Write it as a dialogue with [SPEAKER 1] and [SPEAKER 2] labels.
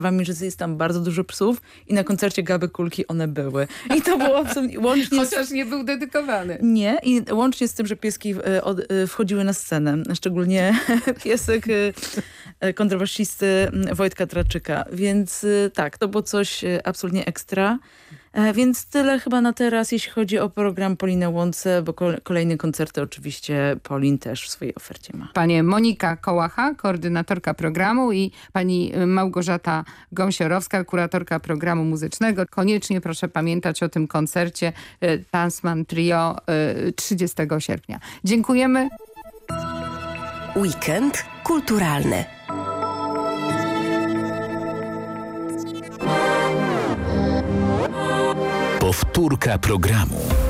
[SPEAKER 1] Wami, że jest tam bardzo dużo psów i na koncercie Gaby Kulki one były. I to było absolutnie łącznie
[SPEAKER 2] Chociaż nie był dedykowany.
[SPEAKER 1] Nie, i łącznie z tym, że pieski wchodziły na scenę. Szczególnie piesek kontrabasisty Wojtka Traczyka. Więc tak, to było coś absolutnie ekstra. Więc tyle chyba na teraz, jeśli chodzi o program Poliny Łące, bo kolejne koncerty oczywiście Polin też w swojej ofercie ma.
[SPEAKER 2] Panie Monika Kołacha, koordynatorka programu i pani Małgorzata Gąsiorowska, kuratorka programu muzycznego. Koniecznie proszę pamiętać o tym koncercie Tansman Trio 30 sierpnia. Dziękujemy.
[SPEAKER 3] Weekend kulturalny.
[SPEAKER 4] Powtórka programu.